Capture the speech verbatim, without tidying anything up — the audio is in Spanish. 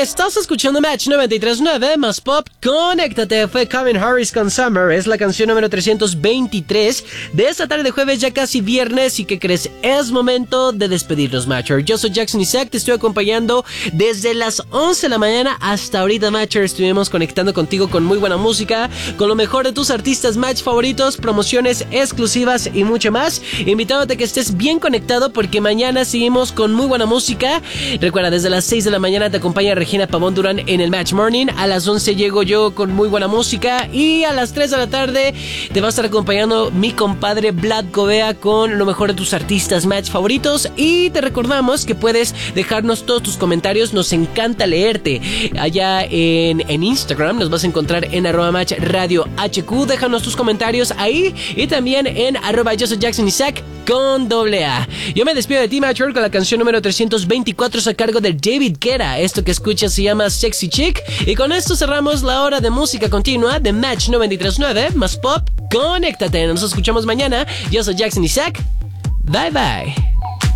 Estás escuchando Match noventa y tres punto nueve más Pop. Conéctate, fue Calvin Harris con Summer. Es la canción número trescientos veintitrés de esta tarde de jueves, ya casi viernes. ¿Y qué crees? Es momento de despedirnos, Matcher. Yo soy Jackson Isaac, te estoy acompañando desde las once de la mañana hasta ahorita, Matcher. Estuvimos conectando contigo con muy buena música, con lo mejor de tus artistas Match favoritos, promociones exclusivas y mucho más. Invitándote a que estés bien conectado porque mañana seguimos con muy buena música. Recuerda, desde las seis de la mañana te acompaña Regina Pavón Durán en el Match Morning. A las once llego yo con muy buena música. Y a las tres de la tarde te va a estar acompañando mi compadre Vlad Covea con lo mejor de tus artistas Match favoritos. Y te recordamos que puedes dejarnos todos tus comentarios. Nos encanta leerte. Allá en, en Instagram nos vas a encontrar en arroba Match Radio H Q. Déjanos tus comentarios ahí. Y también en arroba yo soy Jackson Isaac con doble A. Yo me despido de ti, Matcher, con la canción número trescientos veinticuatro a cargo de David Guetta. Esto que escuchas se llama Sexy Chick. Y con esto cerramos la hora de música continua de Match noventa y tres punto nueve más Pop. Conéctate, nos escuchamos mañana. Yo soy Jackson Isaac. Bye bye.